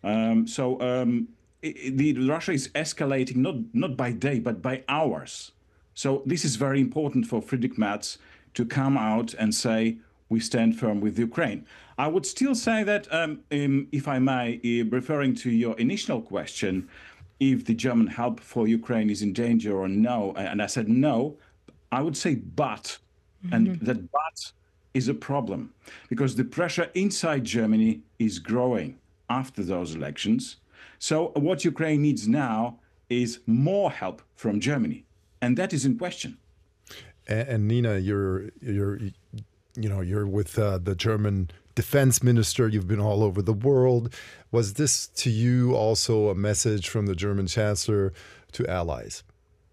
Russia is escalating not by day but by hours. So this is very important for Friedrich Merz to come out and say we stand firm with Ukraine. I would still say that, if I may, referring to your initial question, if the German help for Ukraine is in danger or no, and I said no, I would say but, and that but is a problem because the pressure inside Germany is growing after those elections. So what Ukraine needs now is more help from Germany, and that is in question. And Nina, you're with the German defense minister. You've been all over the world. Was this to you also a message from the German chancellor to allies?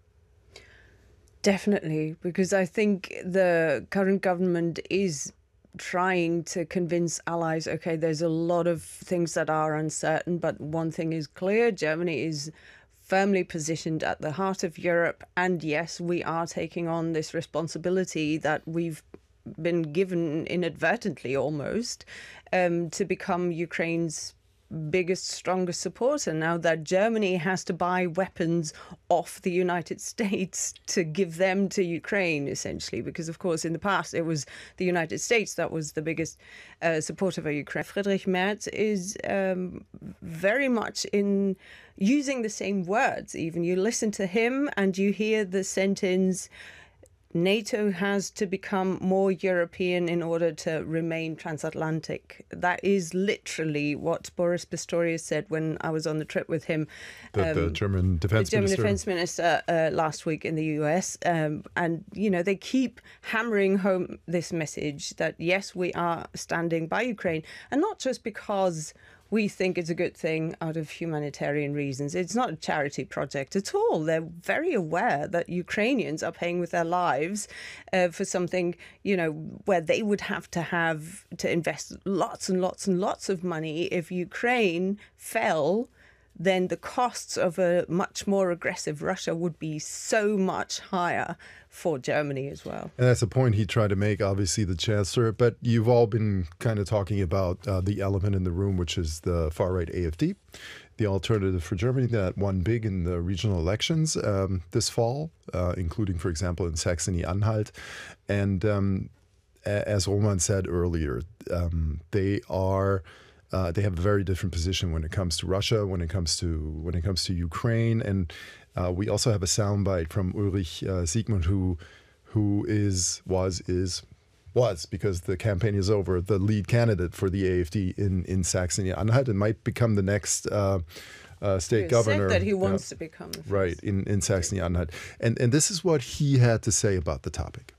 Definitely, because I think the current government is trying to convince allies, okay, there's a lot of things that are uncertain, but one thing is clear, Germany is firmly positioned at the heart of Europe. And yes, we are taking on this responsibility that we've been given inadvertently almost, to become Ukraine's biggest, strongest supporter now that Germany has to buy weapons off the United States to give them to Ukraine, essentially, because, of course, in the past, it was the United States that was the biggest supporter of Ukraine. Friedrich Merz is very much in using the same words, even. You listen to him and you hear the sentence, NATO has to become more European in order to remain transatlantic. That is literally what Boris Pistorius said when I was on the trip with him. The German defense minister. Defense minister last week in the US. And, they keep hammering home this message that, yes, we are standing by Ukraine. And not just because we think it's a good thing out of humanitarian reasons. It's not a charity project at all. They're very aware that Ukrainians are paying with their lives for something, where they would have to invest lots and lots and lots of money. If Ukraine fell, then the costs of a much more aggressive Russia would be so much higher for Germany as well. And that's a point he tried to make, obviously, the chancellor. But you've all been kind of talking about the elephant in the room, which is the far-right AfD, the alternative for Germany that won big in the regional elections this fall, including, for example, in Saxony-Anhalt. And as Roman said earlier, they have a very different position when it comes to Russia, when it comes to Ukraine, and we also have a soundbite from Ulrich Siegmund, who was, because the campaign is over, the lead candidate for the AfD in Saxony-Anhalt and might become the next state governor. Said that he wants to become the first. Right, in Saxony-Anhalt, and this is what he had to say about the topic.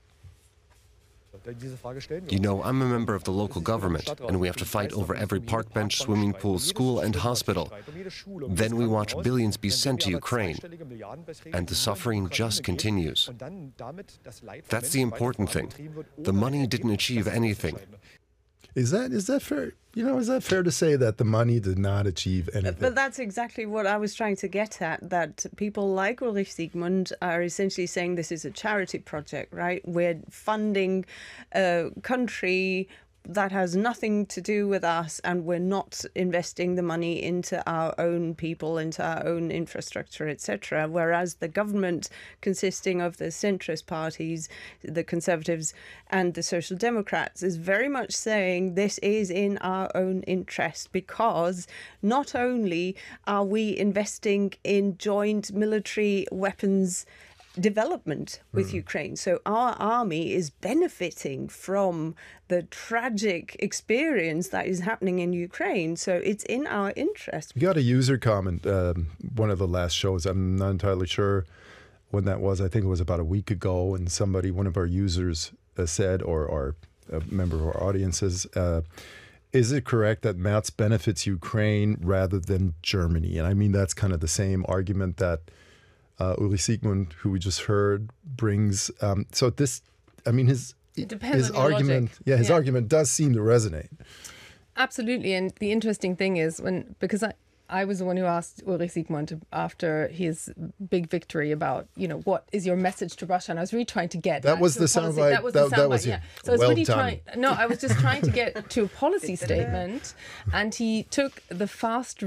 I'm a member of the local government, and we have to fight over every park bench, swimming pool, school, and hospital. Then we watch billions be sent to Ukraine, and the suffering just continues. That's the important thing. The money didn't achieve anything. Is that fair? Is that fair to say that the money did not achieve anything? But that's exactly what I was trying to get at, that people like Ulrich Siegmund are essentially saying this is a charity project, right? We're funding a country that has nothing to do with us, and we're not investing the money into our own people, into our own infrastructure, etc. Whereas the government, consisting of the centrist parties, the Conservatives and the Social Democrats, is very much saying this is in our own interest, because not only are we investing in joint military weapons development with Ukraine. So our army is benefiting from the tragic experience that is happening in Ukraine. So it's in our interest. We got a user comment, one of the last shows. I'm not entirely sure when that was. I think it was about a week ago. And one of our users said, or a member of our audiences, is it correct that Merz benefits Ukraine rather than Germany? And I mean, that's kind of the same argument that Ulrich Siegmund, who we just heard, brings. His argument, his argument does seem to resonate. Absolutely, and the interesting thing is because I was the one who asked Ulrich Siegmund after his big victory about, what is your message to Russia? And I was really trying to get that was the soundbite. That was the soundbite. Yeah. So I was really trying. No, I was just trying to get to a policy statement, and he took the fast